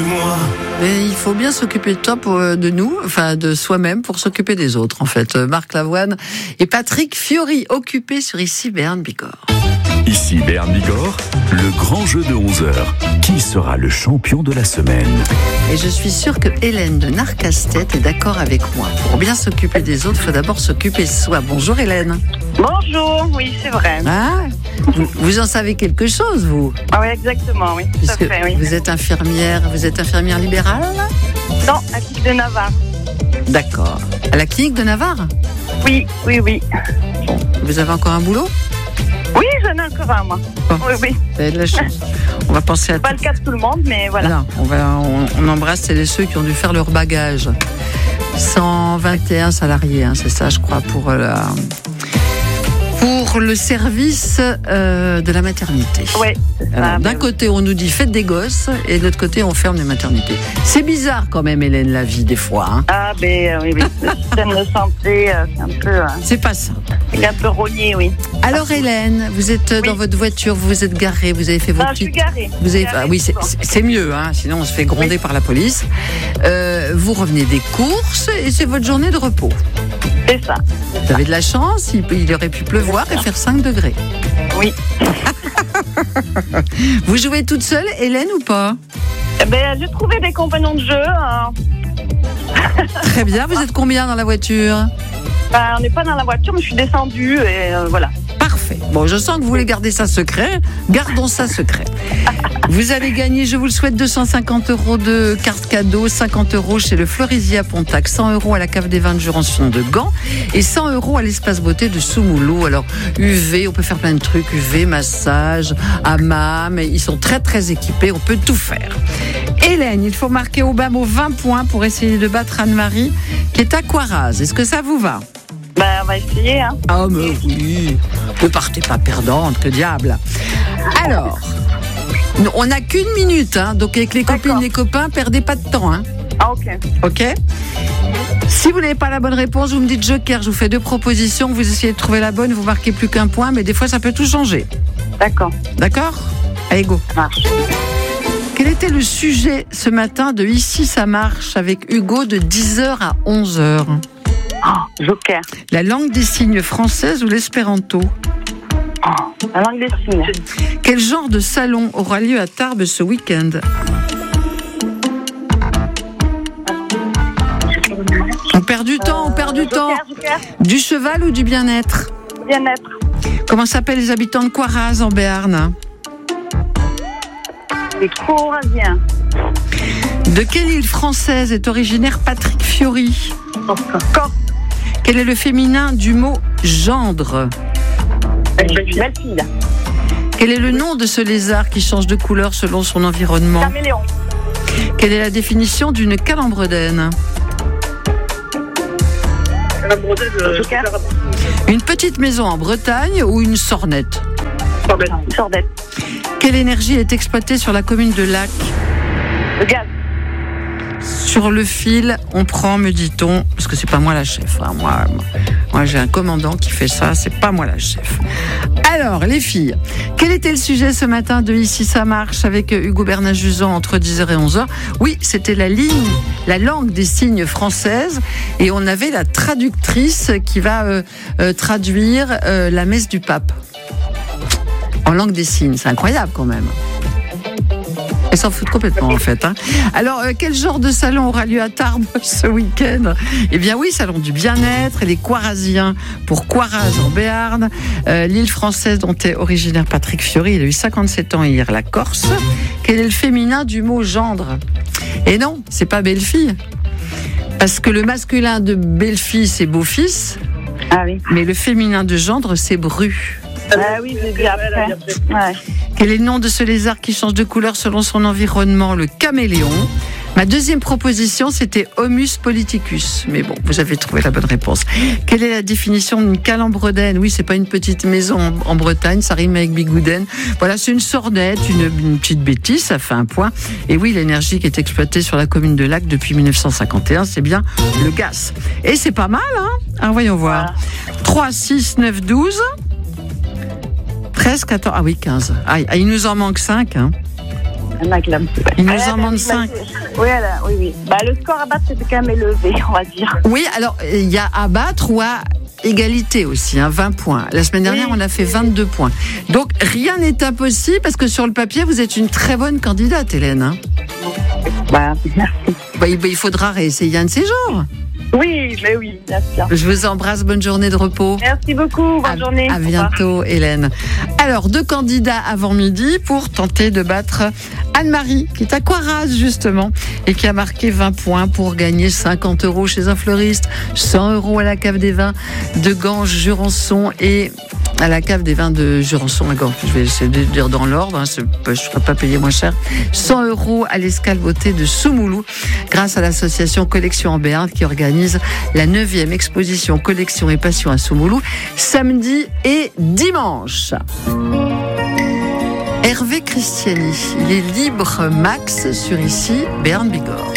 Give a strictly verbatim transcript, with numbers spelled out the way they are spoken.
moi. Mais il faut bien s'occuper de toi, pour, de nous, enfin de soi-même, pour s'occuper des autres, en fait. Marc Lavoine et Patrick Fiori, occupés sur Ici Béarn Bigorre. Ici Béarn Bigorre, le grand jeu de onze heures. Qui sera le champion de la semaine? Et je suis sûre que Hélène de Narcastet est d'accord avec moi. Pour bien s'occuper des autres, il faut d'abord s'occuper de soi. Bonjour Hélène. Bonjour, oui, c'est vrai. Ah, vous, vous en savez quelque chose, vous? Ah oui, exactement, oui. Tout à Puisque fait, oui. vous êtes infirmière, vous êtes infirmière libérale? Non, à Clinique de Navarre. D'accord. À la clinique de Navarre? Oui, oui, oui. Bon, vous avez encore un boulot? Oui, j'en ai encore un, moi. Bon, Oui, oui. vous avez de la chance. On va penser à Pas le cas de tout le monde, mais voilà. Non, on, va, on, on embrasse celles et ceux qui ont dû faire leur bagage. cent vingt et un salariés, hein, c'est ça, je crois, pour, la, pour le service euh, de la maternité. Oui. Alors, d'un côté, on nous dit faites des gosses, et de l'autre côté, on ferme les maternités. C'est bizarre quand même, Hélène, la vie, des fois. Hein. Ah, ben oui, oui. Le système de santé, euh, c'est un peu... Euh, c'est pas ça. c'est un peu rogné, oui. Alors, Hélène, vous êtes Oui. dans votre voiture, vous vous êtes garée, vous avez fait vos Ah, je suis petites... garée. Vous avez... Garée, ah, oui, c'est, bon. c'est- c'est mieux, hein, sinon on se fait gronder Oui. par la police. Euh, vous revenez des courses et c'est votre journée de repos. C'est ça. Vous avez de la chance, il, peut- il aurait pu pleuvoir et faire cinq degrés. Oui. Vous jouez toute seule, Hélène, ou pas? Eh ben, j'ai trouvé des compagnons de jeu. Hein. Très bien, vous êtes combien dans la voiture? Ben, on n'est pas dans la voiture, mais je suis descendue et euh, voilà. Parfait. Bon, je sens que vous voulez garder ça secret. Gardons ça secret. Vous allez gagner, je vous le souhaite, deux cent cinquante euros de carte cadeau, cinquante euros chez le Fleurisier à Pontac, cent euros à la cave des vins de Jurançon de Gand et cent euros à l'espace beauté de Soumoulou. Alors, U V, on peut faire plein de trucs, U V, massage, hammam, ils sont très très équipés, on peut tout faire. Hélène, il faut marquer au bas mot vingt points pour essayer de battre Anne-Marie, qui est à Coiraz. Est-ce que ça vous va? Ben, on va essayer, hein. Ah, mais oui, ne partez pas perdante, que diable. Alors, on n'a qu'une minute, hein, donc avec les D'accord. copines, les copains, perdez pas de temps. Hein, Ah, ok. ok? Si vous n'avez pas la bonne réponse, vous me dites joker, je vous fais deux propositions, vous essayez de trouver la bonne, vous marquez plus qu'un point, mais des fois ça peut tout changer. D'accord, D'accord? Allez, go. ça marche. Quel était le sujet ce matin de Ici ça marche avec Hugo de dix heures à onze heures? Oh, joker. La langue des signes française ou l'espéranto? Oh, la langue des signes. Quel genre de salon aura lieu à Tarbes ce week-end? On perd du temps, on perd du temps. Joker, joker. Du cheval ou du bien-être? Bien-être. Comment s'appellent les habitants de Coiraz en Béarn? Les Corasiens. De quelle île française est originaire Patrick Fiori? Corse. Quel est le féminin du mot gendre? Belle fille. Quel est le nom de ce lézard qui change de couleur selon son environnement? Caméléon. Quelle est la définition d'une calembredaine? Joker. Une petite maison en Bretagne ou une sornette? Sordette. Quelle énergie est exploitée sur la commune de Lac? Le gaz. Sur le fil, on prend, me dit-on, parce que c'est pas moi la chef. Hein, moi, moi j'ai un commandant qui fait ça, c'est pas moi la chef. Alors, les filles, quel était le sujet ce matin de Ici ça marche avec Hugo Bernat-Juzan entre dix heures et onze heures? Oui, c'était la ligne, la langue des signes française, et on avait la traductrice qui va euh, euh, traduire euh, la messe du pape en langue des signes. C'est incroyable quand même. Elle s'en fout complètement en fait. Hein. Alors, euh, quel genre de salon aura lieu à Tarbes ce week-end? Eh bien oui, salon du bien-être et les Coirasiens pour Coiraz en Béarn. Euh, l'île française dont est originaire Patrick Fiori, il a eu cinquante-sept ans hier, la Corse. Quel est le féminin du mot gendre? Et non, c'est pas belle-fille. Parce que le masculin de belle-fille, c'est beau-fils. Ah oui. Mais le féminin de gendre, c'est bru. Ah oui, j'ai dit après. Ouais. Quel est le nom de ce lézard qui change de couleur selon son environnement? Le caméléon. Ma deuxième proposition, c'était Homus politicus. Mais bon, vous avez trouvé la bonne réponse. Quelle est la définition d'une calembredaine? Oui, c'est pas une petite maison en, en Bretagne, ça rime avec bigouden. Voilà, c'est une sornette, une, une petite bêtise, ça fait un point. Et oui, l'énergie qui est exploitée sur la commune de Lac depuis mille neuf cent cinquante et un, c'est bien le gaz. Et c'est pas mal, hein? Alors, voyons voir. trois, six, neuf, douze. treize, quatorze, ah oui, quinze. Ah, il nous en manque cinq. Hein. Il y en a qui l'aiment. Il nous Ouais, en bah, manque oui, cinq. bah, oui, là, oui, oui. Bah, le score à battre, c'était quand même élevé, on va dire. Oui, alors il y a à battre ou à égalité aussi, hein, vingt points. La semaine dernière, Oui. on a fait vingt-deux points. Donc rien n'est impossible parce que sur le papier, vous êtes une très bonne candidate, Hélène. Hein. Bah, merci. Bah, il il faudra réessayer un de ces jours. Oui, mais oui, bien sûr. Je vous embrasse, bonne journée de repos. Merci beaucoup, bonne À, journée. à Au revoir. bientôt, Hélène. Alors, deux candidats avant midi pour tenter de battre Anne-Marie, qui est à Coiraz, justement, et qui a marqué vingt points pour gagner cinquante euros chez un fleuriste, cent euros à la cave des vins de Ganges, Jurançon et à la cave des vins de Jurançon à Ganges. Je vais essayer de dire dans l'ordre, hein, je ne serai pas payé moins cher. cent euros à l'Escale Beauté de Soumoulou, grâce à l'association Collection en Béarn qui organise la neuvième exposition Collection et Passion à Soumoulou, samedi et dimanche. Hervé Christiani, il est libre max sur ici, Béarn Bigorre.